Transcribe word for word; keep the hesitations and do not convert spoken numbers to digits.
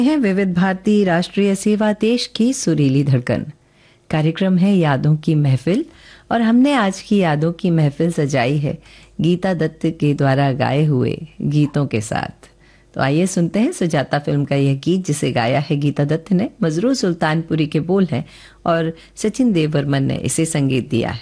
है विविध भारती राष्ट्रीय सेवा देश की सुरीली धड़कन। कार्यक्रम है यादों की महफिल और हमने आज की यादों की महफिल सजाई है गीता दत्त के द्वारा गाए हुए गीतों के साथ। तो आइए सुनते हैं सुजाता फिल्म का यह गीत जिसे गाया है गीता दत्त ने। मजरूर सुल्तानपुरी के बोल हैं और सचिन देव बर्मन ने इसे संगीत दिया है।